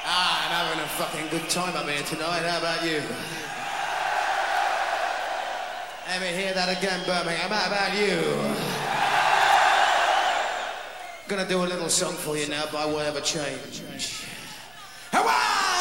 I'm having a fucking good time up here tonight. How about you? Let me hear that again, Birmingham. How about you? Gonna do a little song for you now by way of a change.